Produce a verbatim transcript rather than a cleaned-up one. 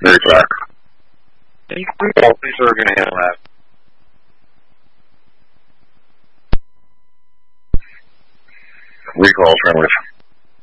Very flat. Can you recall, please, are going to handle that? Recall, affirmative.